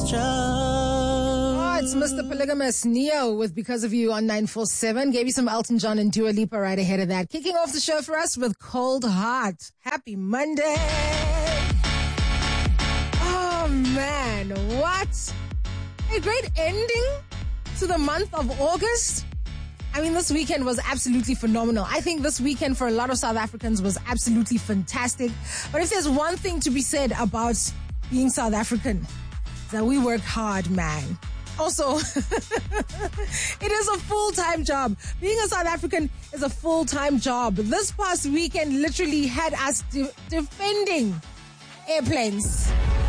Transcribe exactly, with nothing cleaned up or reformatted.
Oh, it's Mister Polygamous Neo with Because of You on nine four seven. Gave you some Elton John and Dua Lipa right ahead of that. Kicking off the show for us with Cold Heart. Happy Monday. Oh, man. What a great ending to the month of August. I mean, this weekend was absolutely phenomenal. I think this weekend for a lot of South Africans was absolutely fantastic. But if there's one thing to be said about being South African, it's that we work hard, man. Also, it is a full-time job. Being a South African is a full-time job. This past weekend literally had us de- defending airplanes.